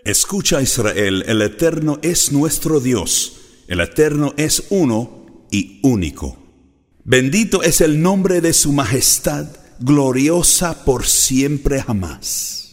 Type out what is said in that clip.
Escucha, Israel, el Eterno es nuestro Dios, el Eterno es uno y único. Bendito es el nombre de su majestad, gloriosa por siempre jamás.